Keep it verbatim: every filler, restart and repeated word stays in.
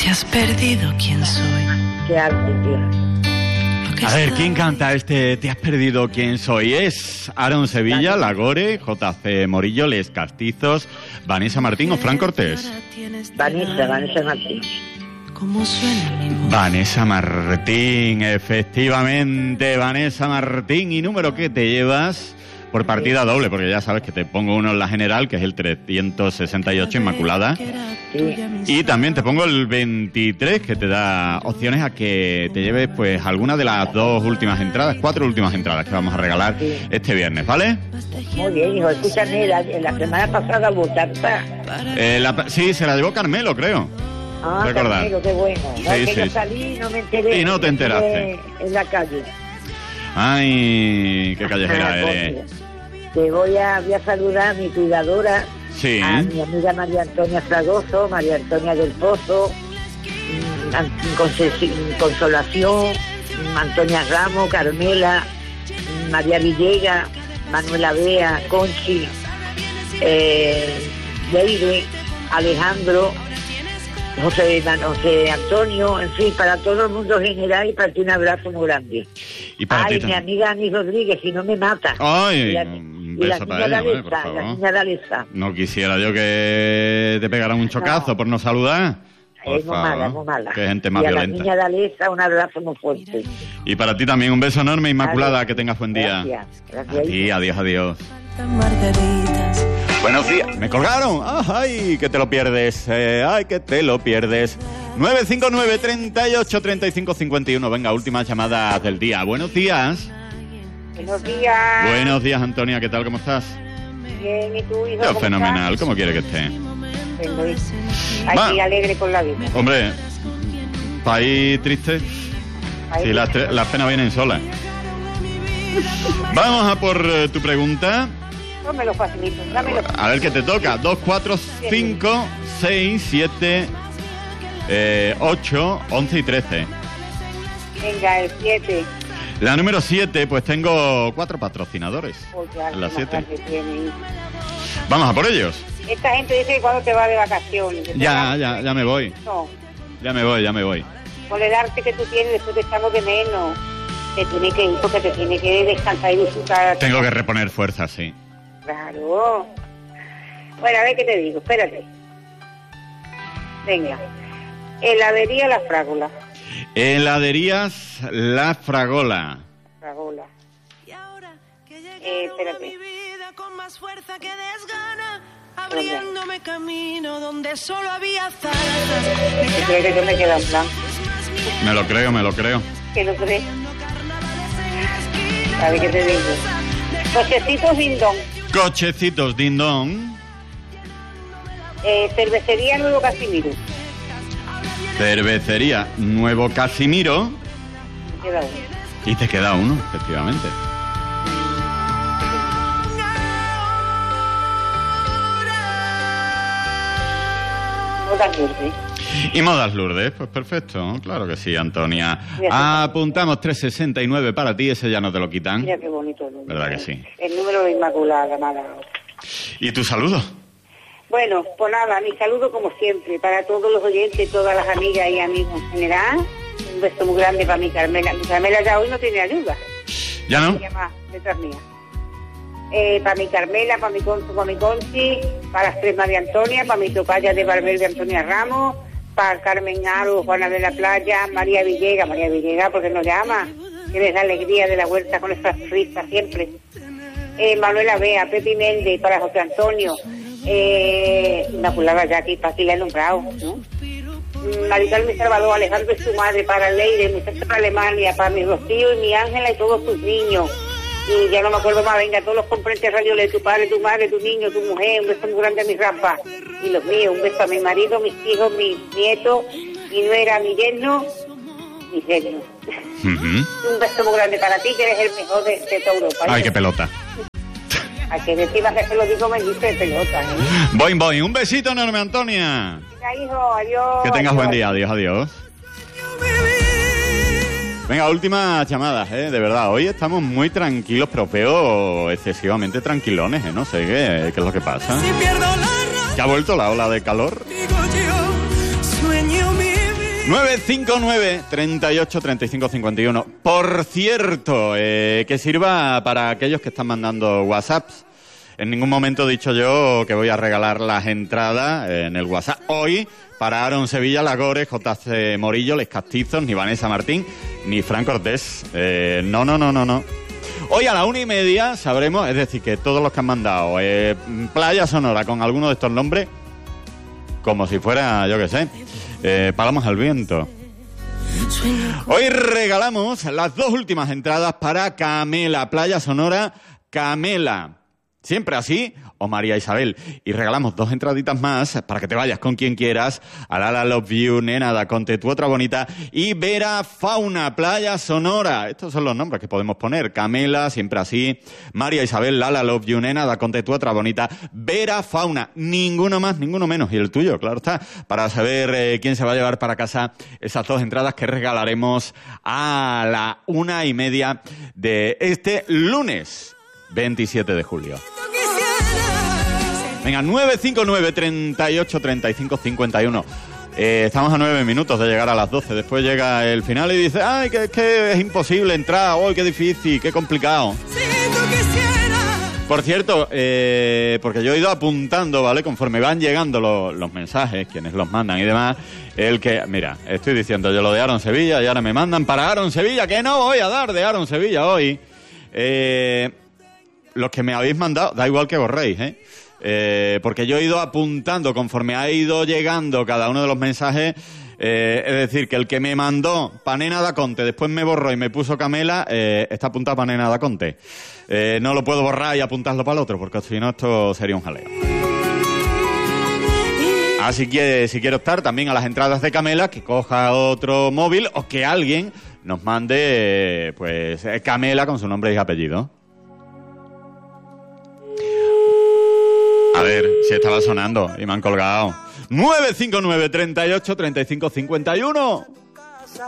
Te has perdido quién soy. Qué arte, tío. A ver, ¿quién canta este Te has perdido quién soy? Es Aaron Sevilla, Lagore, J C Morillo, Les Castizos, Vanessa Martín o Fran Cortés. Vanessa, Vanessa Martín. Vanessa Martín, efectivamente, Vanessa Martín. ¿Y número qué te llevas? Por partida sí. doble, porque ya sabes que te pongo uno en la general, que es el trescientos sesenta y ocho, Inmaculada. Sí. Y también te pongo el veintitrés, que te da opciones a que te lleves pues alguna de las dos últimas entradas, cuatro últimas entradas que vamos a regalar sí. este viernes, ¿vale? Muy bien, hijo, escúchame, la, la semana pasada votaste. Eh, la, sí, se la llevó Carmelo, creo. Ah, recordar. Carmelo, qué bueno. Sí, no, sí, que sí. yo salí, no me enteré. Y no te enteraste. En la calle. Ay, qué callejera ah, eres. Te voy a, voy a saludar a mi cuidadora, sí. a mi amiga María Antonia Fragoso, María Antonia del Pozo, Consolación, Antonia Ramos, Carmela, María Villegas, Manuela Bea, Conchi, eh, Leire, Alejandro, José, José Antonio, en fin, para todo el mundo general y para ti un abrazo muy grande. Y para Ay, ti mi amiga Ani Rodríguez, si no me mata. Ay, y la, un y la beso niña para ella, de hombre, por Alesa, favor. la niña de Alesa. No quisiera yo que te pegara un chocazo no. por no saludar. Por es muy favor. mala, muy mala. Qué gente más y a violenta. la niña de Alesa, un abrazo muy fuerte. Y para ti también un beso enorme, Inmaculada, adiós. Que tengas buen día. Gracias. Gracias. A ti, adiós, adiós. Buenos días. ¿Me colgaron? ¡Ay, que te lo pierdes! Eh, ¡Ay, que te lo pierdes! nueve cinco nueve, treinta y ocho, treinta y cinco, cincuenta y uno. Venga, última llamada del día. Buenos días. Buenos días. Buenos días, Antonia. ¿Qué tal? ¿Cómo estás? Bien, ¿y tú, hijo? Yo ¿cómo fenomenal. estás? ¿Cómo quiere que esté? Aquí alegre con la vida. Hombre, país triste. Sí, las, tre- las penas vienen solas. Vamos a por uh, tu pregunta. No me lo facilito, dámelo. A ver qué te toca. dos, cuatro, cinco, seis, siete, ocho, once y trece. Venga, el siete. La número siete, pues tengo cuatro patrocinadores. Oh, ya, en la siete. tiene. Vamos a por ellos. Esta gente dice que cuando te vas de vacaciones. Ya, ya, ya me voy. No. Ya me voy, ya me voy. Con el arte que tú tienes, después te echamos de menos. Te tiene que ir porque te tiene que descansar y disfrutar. Tengo que reponer fuerzas, sí. Claro. Bueno, a ver qué te digo, espérate. Venga. Heladería La Frágola. Heladerías La Fragola. Fragola. Eh, espérate. Abriéndome camino donde solo había zarzas. Yo creo que yo me queda en blanco. Me lo creo, me lo creo. ¿Qué lo crees? A ver qué te digo. Cochecitos Dindón. Cochecitos Dindón. Eh, cervecería Nuevo Casimiro. Cervecería Nuevo Casimiro. Me queda uno. Y te queda uno, efectivamente. Modas Lourdes. Y Modas Lourdes, pues perfecto, claro que sí, Antonia. Apuntamos trescientos sesenta y nueve para ti, ese ya no te lo quitan. Mira qué bonito el número. ¿Verdad que sí? El número de Inmaculada, nada. ¿Y tu saludo? Bueno, pues nada, mi saludo como siempre para todos los oyentes, todas las amigas y amigos en general. Un beso muy grande para mi Carmela. Mi Carmela ya hoy no tiene ayuda. ¿Ya no? Se llama detrás mía. Eh, para mi Carmela, para mi Concho, para mi Conchi, para las tres María Antonia, para mi tocaya de Valverde Antonia Ramos, para Carmen Aro, Juana de la Playa, María Villegas, María Villegas, porque nos llama, que les da alegría de la vuelta con esas risas siempre. Eh, Manuela Bea, Pepi Méndez, para José Antonio, eh, Inmaculada Jackie, para ti la he nombrado, ¿no? Marital Mi Salvador, Alejandro y su madre, para Leire, mi centro de Alemania, para mi Rocío y mi Ángela y todos sus niños. Y ya no me acuerdo más, venga, todos los componentes radio, tu padre, tu madre, tu niño, tu mujer, un beso muy grande a mi Rafa y los míos, un beso a mi marido, mis hijos, mis nietos, mi nuera, mi yerno, mi yerno. Uh-huh. Un beso muy grande para ti, que eres el mejor de, de toda Europa. Ay, qué pelota. A que decimos que se lo digo, me dice de pelota, ¿eh? Voy, voy, un besito enorme, Antonia. Venga, hijo, adiós. Que tengas adiós, buen día, adiós, adiós. Venga, últimas llamadas, ¿eh? De verdad, hoy estamos muy tranquilos, pero veo excesivamente tranquilones, ¿eh? No sé qué, qué es lo que pasa. ¿Que ha vuelto la ola de calor? Digo yo, sueño mi vida. nueve cinco nueve, treinta y ocho, treinta y cinco, cincuenta y uno. Por cierto, eh, que sirva para aquellos que están mandando WhatsApps. En ningún momento he dicho yo que voy a regalar las entradas en el WhatsApp hoy para Aaron Sevilla, Lagores, J C Morillo, Les Castizos, ni Vanessa Martín, ni Fran Cortés. Eh, no, no, no, no, no. Hoy a la una y media sabremos, es decir, que todos los que han mandado eh, Playa Sonora con alguno de estos nombres, como si fuera, yo qué sé, eh, Palamos al Viento. Hoy regalamos las dos últimas entradas para Camela, Playa Sonora, Camela. Siempre así, o María Isabel. Y regalamos dos entraditas más para que te vayas con quien quieras. A Lala Love You, Nena da Conte, Tu Otra Bonita. Y Vera Fauna, Playa Sonora. Estos son los nombres que podemos poner. Camela, Siempre así. María Isabel, Lala Love You, Nena da Conte, Tu Otra Bonita. Vera Fauna. Ninguno más, ninguno menos. Y el tuyo, claro está. Para saber eh, quién se va a llevar para casa esas dos entradas que regalaremos a la una y media de este lunes veintisiete de julio. Venga, nueve cinco nueve, treinta y ocho, treinta y cinco, cincuenta y uno. Eh, estamos a nueve minutos de llegar a las doce. Después llega el final y dice, ay, que, que es imposible entrar hoy, qué difícil, qué complicado. Por cierto, eh, porque yo he ido apuntando, ¿vale? Conforme van llegando los, los mensajes, quienes los mandan y demás, el que, mira, estoy diciendo yo lo de Aaron Sevilla y ahora me mandan para Aaron Sevilla, que no voy a dar de Aaron Sevilla hoy. Eh, los que me habéis mandado, da igual que borréis, ¿eh? Eh, porque yo he ido apuntando conforme ha ido llegando cada uno de los mensajes, eh, es decir, que el que me mandó Panena da Conte, después me borró y me puso Camela, eh, está apuntado Panena da Conte. Eh, no lo puedo borrar y apuntarlo para el otro, porque si no esto sería un jaleo. Así que si quiero estar también a las entradas de Camela, que coja otro móvil o que alguien nos mande eh, pues Camela con su nombre y apellido. A ver, si estaba sonando y me han colgado. nueve cinco nueve, treinta y ocho, treinta y cinco, cincuenta y uno.